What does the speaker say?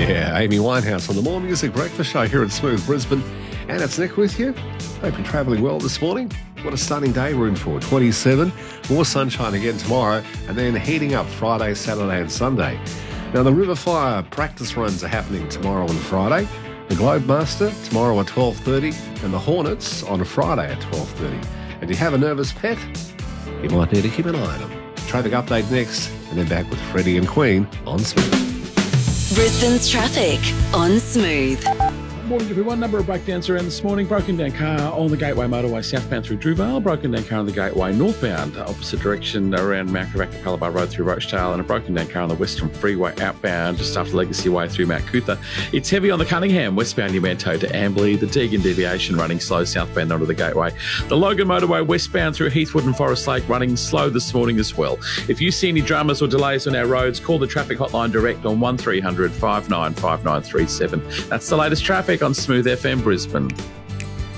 Yeah, Amy Winehouse on the More Music Breakfast Show here at Smooth Brisbane. And it's Nick with you. Hope you're travelling well this morning. What a stunning day we're in for. 27, more sunshine again tomorrow, and then heating up Friday, Saturday and Sunday. Now, the River Fire practice runs are happening tomorrow and Friday. The Globemaster tomorrow at 12:30 and the Hornets on Friday at 12:30. And do you have a nervous pet? You might need to keep an eye on them. Traffic update next, and then back with Freddie and Queen on Smooth. Brisbane's traffic on Smooth. Morning, everyone. Number of breakdowns around this morning. Broken down car on the Gateway Motorway southbound through Drewvale. Broken down car on the Gateway northbound opposite direction around Mount Carabaca Road through Rochdale, and a broken down car on the Western Freeway outbound just after Legacy Way through Mount Cootha. It's heavy on the Cunningham westbound New Manto to Amberley. The Deegan deviation running slow southbound onto the Gateway. The Logan Motorway westbound through Heathwood and Forest Lake running slow this morning as well. If you see any dramas or delays on our roads, call the traffic hotline direct on 1300 595937. That's the latest traffic on Smooth FM Brisbane.